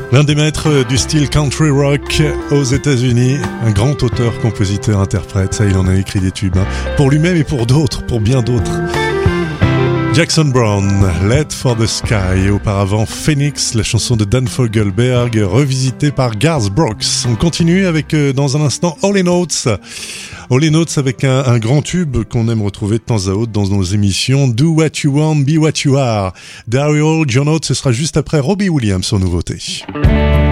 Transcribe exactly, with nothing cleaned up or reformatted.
L'un des maîtres du style country rock aux États-Unis, un grand auteur, compositeur, interprète, ça il en a écrit des tubes, hein, pour lui-même et pour d'autres, pour bien d'autres. Jackson Browne, Let for the Sky, et auparavant Phoenix, la chanson de Dan Fogelberg, revisitée par Garth Brooks. On continue avec, euh, dans un instant, Hall and Oates. Hall and Oates avec un, un grand tube qu'on aime retrouver de temps à autre dans nos émissions, Do What You Want, Be What You Are. Daryl John Oates, ce sera juste après Robbie Williams en nouveauté.